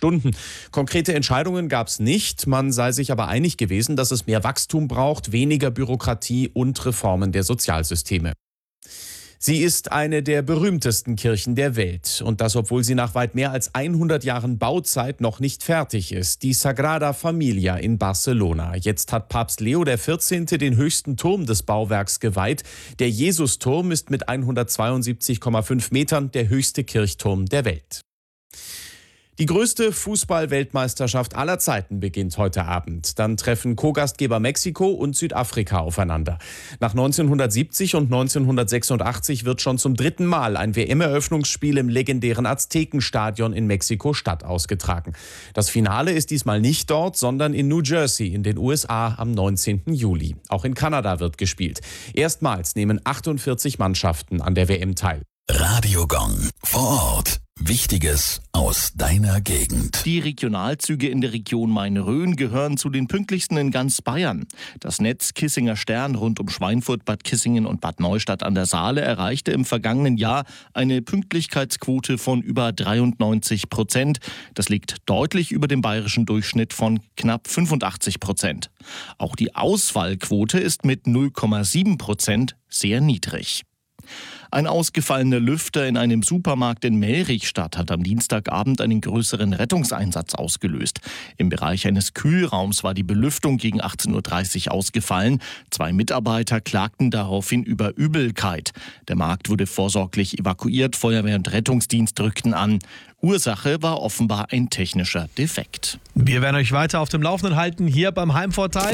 Stunden. Konkrete Entscheidungen gab es nicht. Man sei sich aber einig gewesen, dass es mehr Wachstum braucht, weniger Bürokratie und Reformen der Sozialsysteme. Sie ist eine der berühmtesten Kirchen der Welt. Und das, obwohl sie nach weit mehr als 100 Jahren Bauzeit noch nicht fertig ist. Die Sagrada Familia in Barcelona. Jetzt hat Papst Leo XIV. Den höchsten Turm des Bauwerks geweiht. Der Jesusturm ist mit 172,5 Metern der höchste Kirchturm der Welt. Die größte Fußball-Weltmeisterschaft aller Zeiten beginnt heute Abend. Dann treffen Co-Gastgeber Mexiko und Südafrika aufeinander. Nach 1970 und 1986 wird schon zum 3. Mal ein WM-Eröffnungsspiel im legendären Aztekenstadion in Mexiko-Stadt ausgetragen. Das Finale ist diesmal nicht dort, sondern in New Jersey in den USA am 19. Juli. Auch in Kanada wird gespielt. Erstmals nehmen 48 Mannschaften an der WM teil. Radio Gong vor Ort. Wichtiges aus deiner Gegend. Die Regionalzüge in der Region Main-Rhön gehören zu den pünktlichsten in ganz Bayern. Das Netz Kissinger Stern rund um Schweinfurt, Bad Kissingen und Bad Neustadt an der Saale erreichte im vergangenen Jahr eine Pünktlichkeitsquote von über 93%. Das liegt deutlich über dem bayerischen Durchschnitt von knapp 85%. Auch die Ausfallquote ist mit 0,7% sehr niedrig. Ein ausgefallener Lüfter in einem Supermarkt in Melrichstadt hat am Dienstagabend einen größeren Rettungseinsatz ausgelöst. Im Bereich eines Kühlraums war die Belüftung gegen 18:30 Uhr ausgefallen. 2 Mitarbeiter klagten daraufhin über Übelkeit. Der Markt wurde vorsorglich evakuiert, Feuerwehr und Rettungsdienst rückten an. Ursache war offenbar ein technischer Defekt. Wir werden euch weiter auf dem Laufenden halten, hier beim Heimvorteil.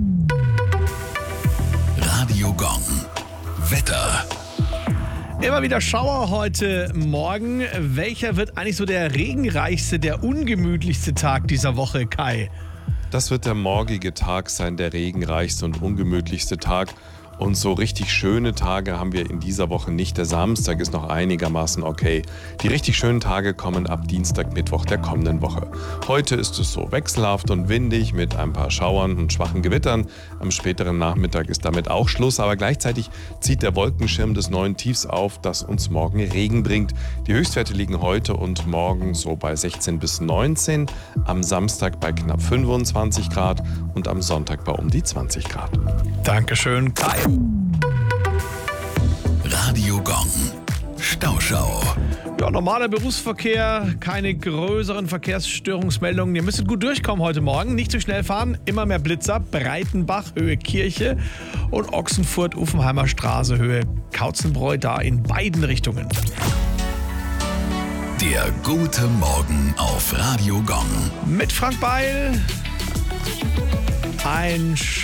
Radio Gong. Wetter. Immer wieder Schauer heute Morgen. Welcher wird eigentlich so der regenreichste, der ungemütlichste Tag dieser Woche, Kai? Das wird der morgige Tag sein, der regenreichste und ungemütlichste Tag. Und so richtig schöne Tage haben wir in dieser Woche nicht. Der Samstag ist noch einigermaßen okay. Die richtig schönen Tage kommen ab Dienstag, Mittwoch der kommenden Woche. Heute ist es so wechselhaft und windig mit ein paar Schauern und schwachen Gewittern. Am späteren Nachmittag ist damit auch Schluss, aber gleichzeitig zieht der Wolkenschirm des neuen Tiefs auf, das uns morgen Regen bringt. Die Höchstwerte liegen heute und morgen so bei 16 bis 19, am Samstag bei knapp 25 Grad und am Sonntag bei um die 20 Grad. Dankeschön, Kai. Radio Gong. Stauschau. Ja, normaler Berufsverkehr, keine größeren Verkehrsstörungsmeldungen. Ihr müsstet gut durchkommen heute Morgen. Nicht zu schnell fahren, immer mehr Blitzer. Breitenbach, Höhe Kirche und Ochsenfurt, Uffenheimer Straße, Höhe Kautzenbräu, da in beiden Richtungen. Der gute Morgen auf Radio Gong. Mit Frank Beil. Ein